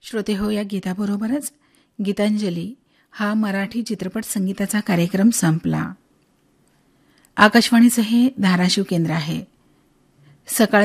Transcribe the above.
श्रोते हो, या गीताबरोबरच गीतांजली हा मराठी चित्रपट संगीताचा कार्यक्रम संपला. आकाशवाणीचं हे धाराशिव केंद्र आहे. सकाळ